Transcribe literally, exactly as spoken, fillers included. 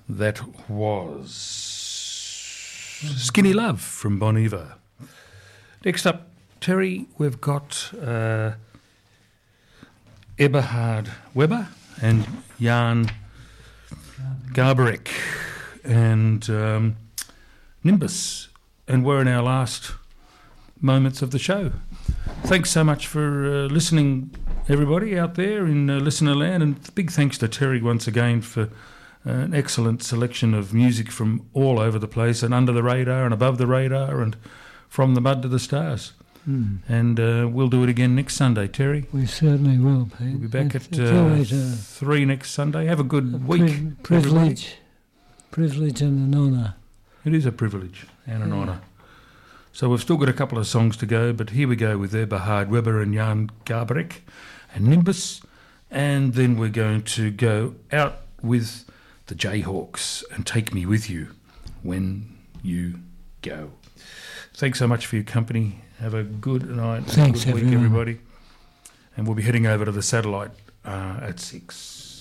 That was Skinny Love from Bon Iver. Next up, Terry, we've got uh, Eberhard Weber and Jan Garbarek and um, Nimbus. And we're in our last moments of the show. Thanks so much for uh, listening, everybody out there in uh, listener land, and big thanks to Terry once again for uh, an excellent selection of music from all over the place and under the radar and above the radar and from the mud to the stars. Mm. And uh, we'll do it again next Sunday, Terry. We certainly will, Pete. We'll be back it's, at it's uh, a, three next Sunday. Have a good a week. Pri- privilege, privilege and an honour. It is a privilege and an yeah. honour. So we've still got a couple of songs to go, but here we go with Eberhard Weber and Jan Garbarek and Nimbus, and then we're going to go out with the Jayhawks and Take Me With You When You Go. Thanks so much for your company. Have a good night. Thanks, a good week, everyone. everybody. And we'll be heading over to the satellite uh, at six.